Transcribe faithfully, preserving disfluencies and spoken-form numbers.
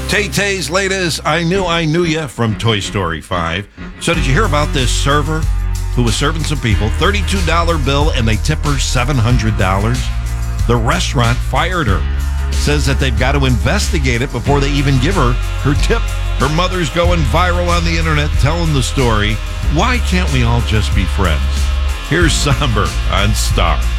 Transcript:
Tay-Tay's latest I Knew I Knew Ya from Toy Story five. So did you hear about this server who was serving some people? thirty-two dollars bill and they tip her seven hundred dollars. The restaurant fired her. Says that they've got to investigate it before they even give her her tip. Her mother's going viral on the internet telling the story. Why can't we all just be friends? Here's Somber on Star.